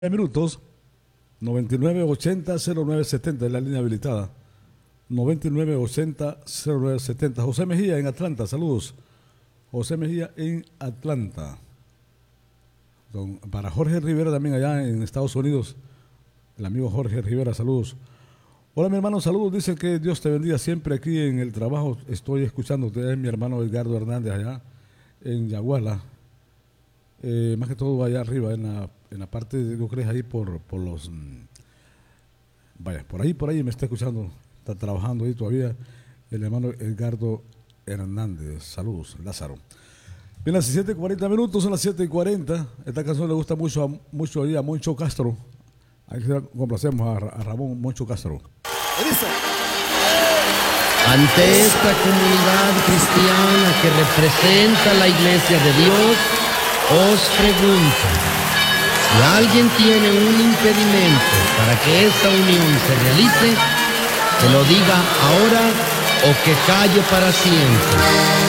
Minutos, 9980-0970 es la línea habilitada. 9980-0970. José Mejía en Atlanta, saludos. José Mejía en Atlanta. Para Jorge Rivera también allá en Estados Unidos. El amigo Jorge Rivera, saludos. Hola mi hermano, saludos. Dice que Dios te bendiga siempre aquí en el trabajo. Estoy escuchando. Usted es mi hermano Edgardo Hernández allá en Yaguala. Más que todo allá arriba en la parte de, ¿no crees? Ahí por los vaya, por ahí me está escuchando, está trabajando ahí todavía el hermano Edgardo Hernández. Saludos, Lázaro. Bien, las 7:40 minutos, son las 7:40. Esta canción le gusta mucho ahí a Moncho Castro. Ahí complacemos a Ramón Moncho Castro. Ante esta comunidad cristiana que representa la Iglesia de Dios, os pregunto, si alguien tiene un impedimento para que esta unión se realice, que lo diga ahora o que calle para siempre.